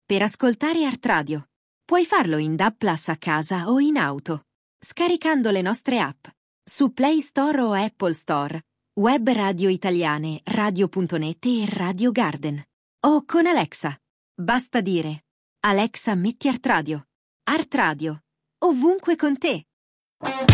per ascoltare Art Radio. Puoi farlo in DAB+ a casa o in auto, scaricando le nostre app su Play Store o Apple Store, web radio italiane, radio.net e Radio Garden. O con Alexa. Basta dire: Alexa, metti Art Radio. Art Radio, ovunque con te.